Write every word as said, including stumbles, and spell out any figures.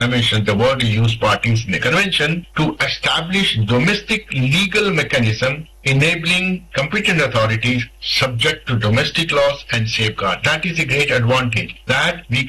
mentioned the word used parties in the convention to establish domestic legal mechanism enabling competent authorities subject to domestic laws and safeguards. That is a great advantage that we